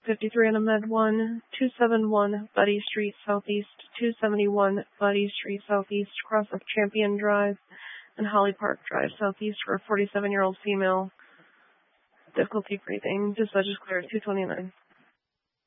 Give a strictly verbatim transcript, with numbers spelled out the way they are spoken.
fifty-three on a Med one, two seventy-one Buddy Street Southeast, two seventy-one Buddy Street Southeast, cross of Champion Drive and Holly Park Drive Southeast for a forty-seven-year-old female. Difficulty breathing. Dispatch is clear at two twenty-nine.